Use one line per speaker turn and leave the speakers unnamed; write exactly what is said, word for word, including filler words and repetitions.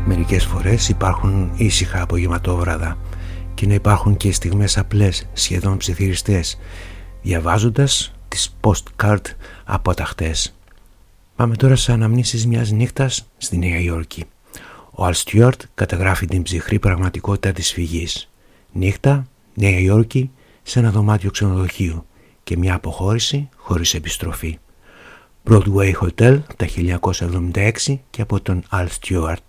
Μερικές φορές υπάρχουν ήσυχα απογευματόβραδα και να υπάρχουν και στιγμές απλές, σχεδόν ψιθυριστές, διαβάζοντας τις postcard από τα χτες. Πάμε τώρα στις αναμνήσεις μιας νύχτας στη Νέα Υόρκη. Ο Αλ Στιούαρτ καταγράφει την ψυχρή πραγματικότητα της φυγής. Νύχτα, Νέα Υόρκη, σε ένα δωμάτιο ξενοδοχείου και μια αποχώρηση χωρίς επιστροφή. Broadway Hotel, τα χίλια εννιακόσια εβδομήντα έξι και από τον Αλ Στιούαρτ.